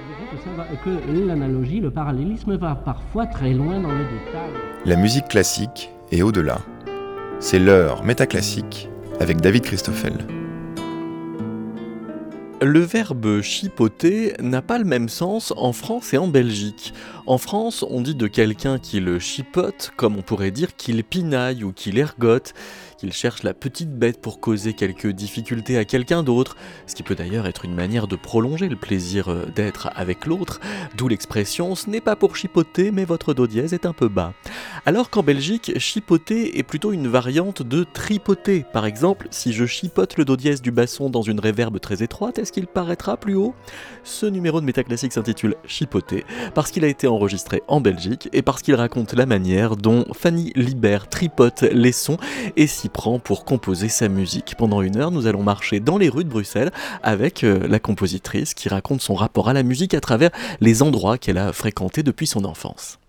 Que l'analogie, le parallélisme va parfois très loin dans le détail. La musique classique est au-delà. C'est l'heure métaclassique avec David Christoffel. Le verbe chipoter n'a pas le même sens en France et en Belgique. En France, on dit de quelqu'un qui le chipote comme on pourrait dire qu'il pinaille ou qu'il ergote, qu'il cherche la petite bête pour causer quelques difficultés à quelqu'un d'autre, ce qui peut d'ailleurs être une manière de prolonger le plaisir d'être avec l'autre, d'où l'expression « ce n'est pas pour chipoter, mais votre do dièse est un peu bas ». Alors qu'en Belgique, chipoter est plutôt une variante de tripoter. Par exemple, si je chipote le do dièse du basson dans une réverbe très étroite, est-ce qu'il paraîtra plus haut ? Ce numéro de Métaclassique s'intitule Chipoter, parce qu'il a été enregistré en Belgique et parce qu'il raconte la manière dont Fanny Libert tripote les sons et s'y prend pour composer sa musique. Pendant 1 heure, nous allons marcher dans les rues de Bruxelles avec la compositrice qui raconte son rapport à la musique à travers les endroits qu'elle a fréquentés depuis son enfance.